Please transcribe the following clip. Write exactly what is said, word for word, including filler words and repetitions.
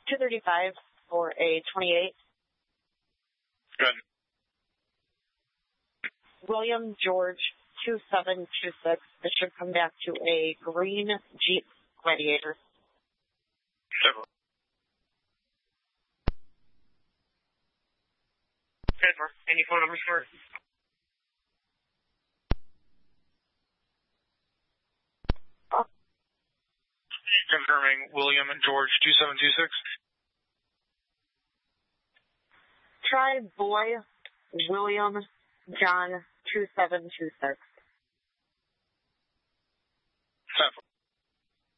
two thirty-five for a twenty-eight. Good. William George two seven two six. It should come back to a green Jeep Gladiator. Several. Paper. Any phone numbers for it? Confirming William and George two seven two six. Try boy William John two seven two six.